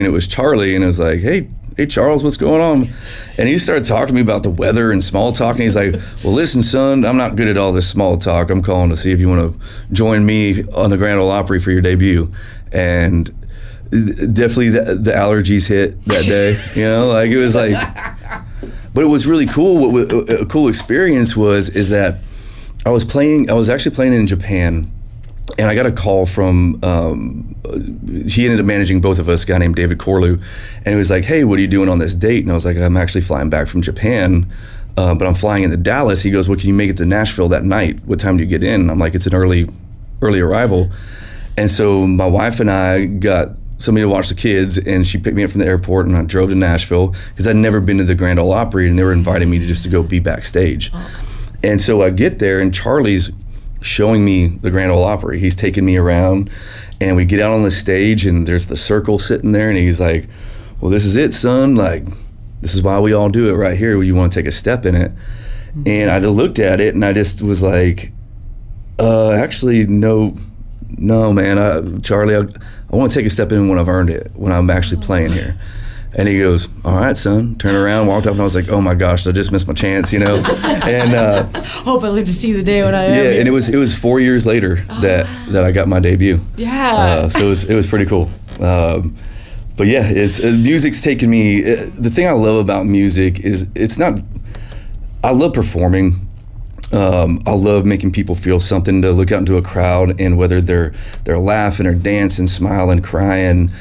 And it was Charlie, and it was like, hey Charles, what's going on? And he started talking to me about the weather and small talk, and he's like, well, listen, son, I'm not good at all this small talk. I'm calling to see if you want to join me on the Grand Ole Opry for your debut. And definitely the allergies hit that day, like it was like, but it was really cool. What a cool experience is that I was actually playing in Japan. And I got a call from, he ended up managing both of us, a guy named David Corlew. And he was like, hey, what are you doing on this date? And I was like, I'm actually flying back from Japan, but I'm flying into Dallas. He goes, well, can you make it to Nashville that night? What time do you get in? And I'm like, it's an early arrival. And so my wife and I got somebody to watch the kids, and she picked me up from the airport, and I drove to Nashville because I'd never been to the Grand Ole Opry, and they were inviting me to go be backstage. And so I get there, and Charlie's showing me the Grand Ole Opry. He's taking me around, and we get out on the stage, and there's the circle sitting there, and he's like, well, this is it, son. Like, this is why we all do it right here. You want to take a step in it. And I looked at it, and I just was like, actually, no, man, Charlie, I want to take a step in when I've earned it, when I'm actually playing here. And he goes, all right, son. Turned around, walked up, and I was like, oh my gosh, I just missed my chance, And hope I live to see the day when I am. Yeah, and it was 4 years later that I got my debut. Yeah. So it was pretty cool. But yeah, music's taken me. The thing I love about music is I love performing. I love making people feel something, to look out into a crowd, and whether they're laughing or dancing, smiling, crying,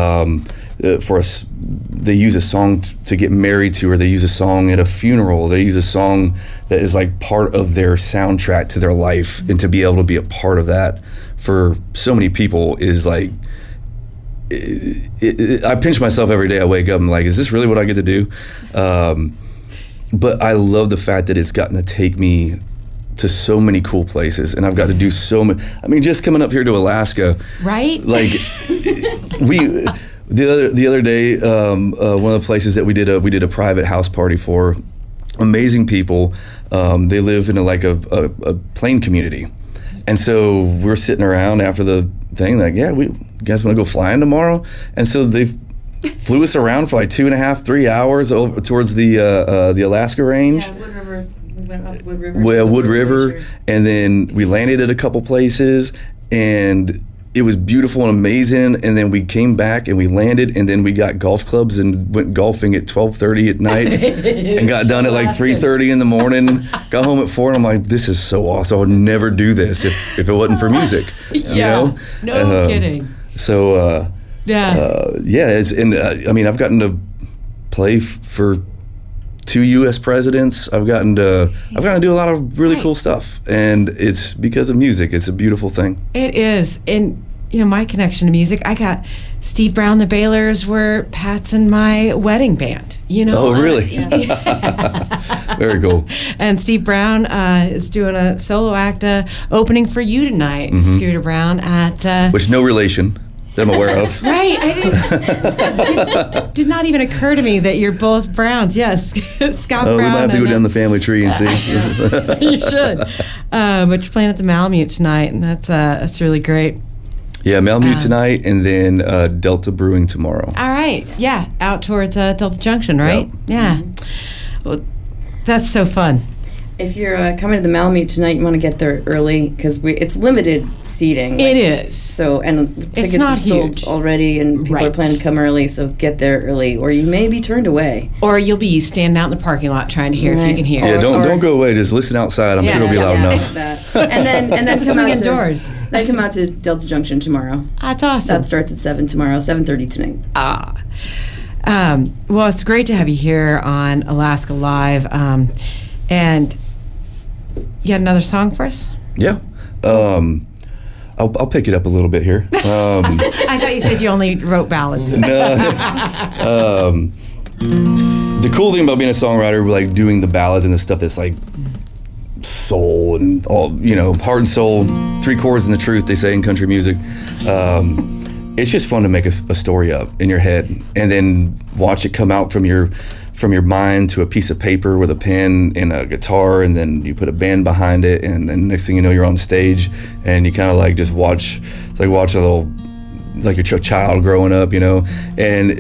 they use a song to get married to, or they use a song at a funeral. They use a song that is like part of their soundtrack to their life, and to be able to be a part of that for so many people is like, I pinch myself every day I wake up. I'm like, is this really what I get to do? But I love the fact that it's gotten to take me to so many cool places, and I've got to do so much. I mean, just coming up here to Alaska, right? Like, the other day, one of the places that we did a private house party for, amazing people. They live in a plane community, and so we're sitting around after the thing, like, yeah, you guys want to go flying tomorrow? And so they flew us around for like 2.5, 3 hours over towards the Alaska range. Yeah, Wood River. We went up Wood River. Well, Wood River, and then we landed at a couple places, and it was beautiful and amazing. And then we came back and we landed, and then we got golf clubs and went golfing at 12:30 at night, and got done at like 3:30 in the morning. Got home at 4, and I'm like, this is so awesome. I would never do this if it wasn't for music. Yeah, no kidding. So. I mean, I've gotten to play for 2 U.S. presidents. I've gotten to do a lot of really cool stuff, and it's because of music. It's a beautiful thing. It is, and my connection to music. I got Steve Brown, the Baylors were Pat's and my wedding band. Oh, really? Very cool. And Steve Brown is doing a solo act opening for you tonight, Scooter Brown at which no relation that I'm aware of. Right, did not even occur to me that you're both Browns. Yes, Scott Brown. We might have to go down the family tree and see. You should. But you're playing at the Malamute tonight, and that's really great. Yeah, Malamute tonight, and then Delta Brewing tomorrow. All right, yeah, out towards Delta Junction, right? Yep. Yeah. Well, that's so fun. If you're coming to the Malamute tonight, you want to get there early because it's limited seating. It is. So, and tickets have sold already, and people are planning to come early. So get there early, or you may be turned away. Or you'll be standing out in the parking lot trying to hear if you can hear. Yeah, don't go away. Just listen outside. I'm sure it'll be loud enough. And then come out indoors. Then come out to Delta Junction tomorrow. That's awesome. That starts at 7 tomorrow. 7:30 tonight. Well, it's great to have you here on Alaska Live, and. You had another song for us? Yeah. I'll pick it up a little bit here. I thought you said you only wrote ballads. No. The cool thing about being a songwriter, like doing the ballads and the stuff that's like soul and all, heart and soul, 3 chords and the truth, they say in country music. It's just fun to make a story up in your head and then watch it come out from your mind to a piece of paper with a pen and a guitar, and then you put a band behind it, and then next thing you know, you're on stage, and you kind of like just watch. It's like watching a little like a child growing up, you know, and